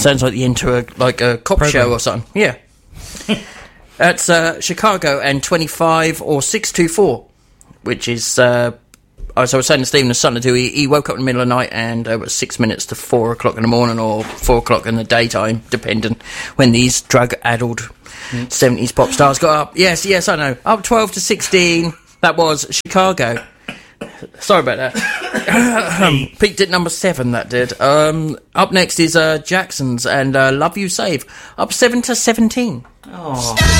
Sounds like the into a cop show or something. Yeah. That's Chicago and 25 or 624, which is, as I was saying to Stephen, the son to do, he woke up in the middle of the night and it was 6 minutes to 4 o'clock in the morning or 4 o'clock in the daytime, depending when these drug-addled 70s pop stars got up. Yes, I know. Up 12 to 16, that was Chicago. Sorry about that. Peaked at number 7, that did. Up next is Jackson's and Love You Save. Up 7 to 17. Oh.